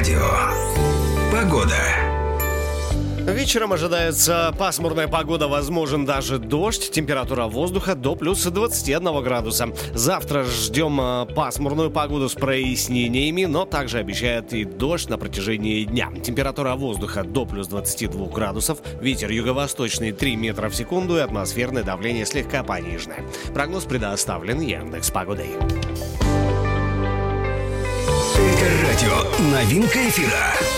радио. Погода. Вечером ожидается пасмурная погода, возможен даже дождь. Температура воздуха до плюс 21 градуса. Завтра ждем пасмурную погоду с прояснениями, но также обещает и дождь на протяжении дня. Температура воздуха до плюс 22 градусов. Ветер юго-восточный 3 метра в секунду и атмосферное давление слегка пониженное. Прогноз предоставлен Яндекс.Погодой. Эльдо радио. Новинка эфира.